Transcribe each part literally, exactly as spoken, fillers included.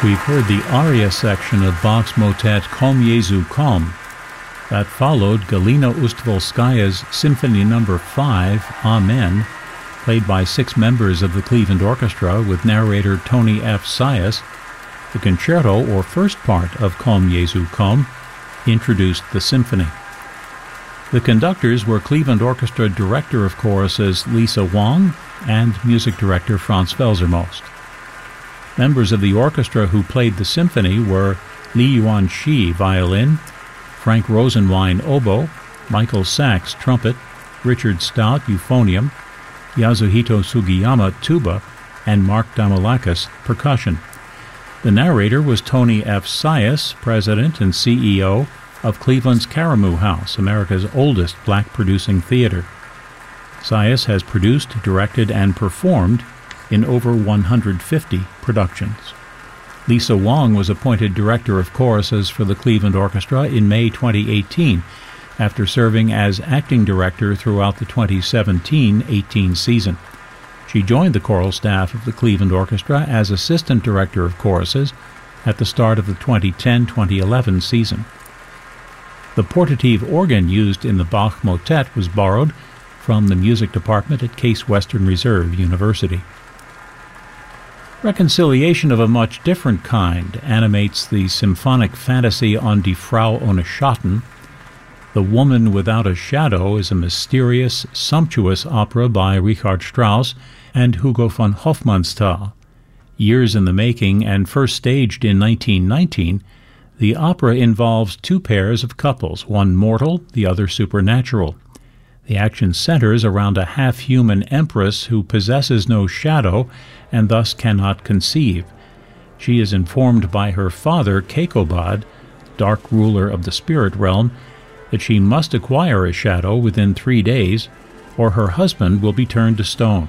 We've heard the aria section of Bach's motet Kom Jesu Kom. That followed Galina Ustvolskaya's Symphony Number five, Amen, played by six members of the Cleveland Orchestra with narrator Tony F. Sias. The concerto, or first part, of Kom Jesu Kom introduced the symphony. The conductors were Cleveland Orchestra Director of Choruses Lisa Wong and Music Director Franz Felsermost. Members of the orchestra who played the symphony were Li Yuan Shi, violin, Frank Rosenwein, oboe, Michael Sachs, trumpet, Richard Stout, euphonium, Yasuhito Sugiyama, tuba, and Mark Damalakis, percussion. The narrator was Tony F. Sias, president and C E O of Cleveland's Karamu House, America's oldest black-producing theater. Sias has produced, directed, and performed in over one hundred fifty productions. Lisa Wong was appointed Director of Choruses for the Cleveland Orchestra in May twenty eighteen, after serving as acting director throughout the twenty seventeen eighteen season. She joined the choral staff of the Cleveland Orchestra as Assistant Director of Choruses at the start of the twenty ten twenty eleven season. The portative organ used in the Bach motet was borrowed from the music department at Case Western Reserve University. Reconciliation of a much different kind animates the symphonic fantasy on Die Frau ohne Schatten. The Woman Without a Shadow is a mysterious, sumptuous opera by Richard Strauss and Hugo von Hofmannsthal. Years in the making and first staged in nineteen nineteen, the opera involves two pairs of couples, one mortal, the other supernatural. The action centers around a half-human empress who possesses no shadow and thus cannot conceive. She is informed by her father, Keikobad, dark ruler of the spirit realm, that she must acquire a shadow within three days, or her husband will be turned to stone.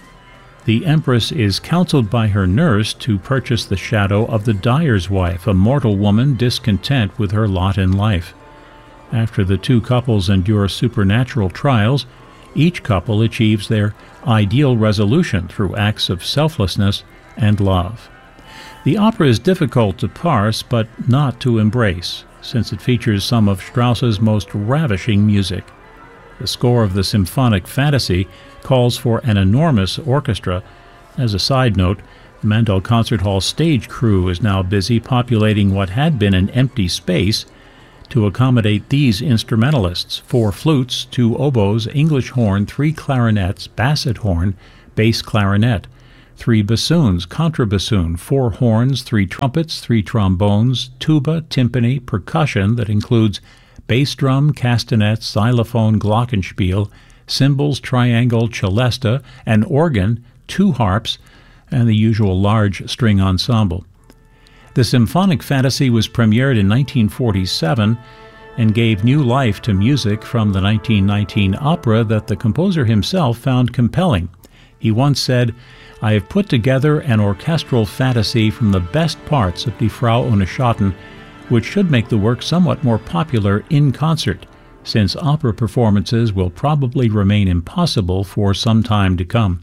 The empress is counseled by her nurse to purchase the shadow of the dyer's wife, a mortal woman discontent with her lot in life. After the two couples endure supernatural trials, each couple achieves their ideal resolution through acts of selflessness and love. The opera is difficult to parse, but not to embrace, since it features some of Strauss's most ravishing music. The score of the symphonic fantasy calls for an enormous orchestra. As a side note, the Mandel Concert Hall stage crew is now busy populating what had been an empty space to accommodate these instrumentalists: four flutes, two oboes, English horn, three clarinets, basset horn, bass clarinet, three bassoons, contrabassoon, four horns, three trumpets, three trombones, tuba, timpani, percussion that includes bass drum, castanets, xylophone, glockenspiel, cymbals, triangle, celesta, an organ, two harps, and the usual large string ensemble. The symphonic fantasy was premiered in nineteen forty-seven and gave new life to music from the nineteen nineteen opera that the composer himself found compelling. He once said, "I have put together an orchestral fantasy from the best parts of Die Frau ohne Schatten, which should make the work somewhat more popular in concert, since opera performances will probably remain impossible for some time to come."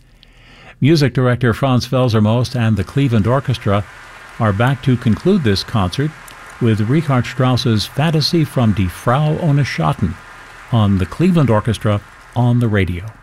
Music director Franz Felsermost and the Cleveland Orchestra are back to conclude this concert with Richard Strauss's Fantasy from Die Frau ohne Schatten on the Cleveland Orchestra on the radio.